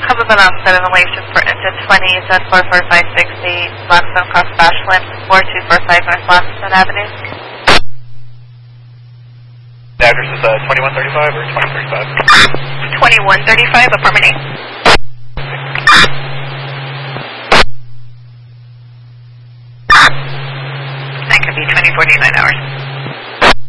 Cumberland on 7 Waves for into 20 Z44560, Blackstone Cross Bashland, 4245 North Blackstone Avenue. The address is 2135 or 2035? 2135, affirmative. That could be 2049 hours.